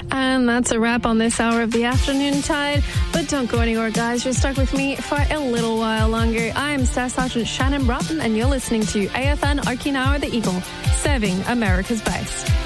And that's a wrap on this hour of the Afternoon Tide. But don't go anywhere, guys. You're stuck with me for a little while longer. I am Staff Sergeant Shannon Broughton, and you're listening to AFN Okinawa the Eagle, serving America's best.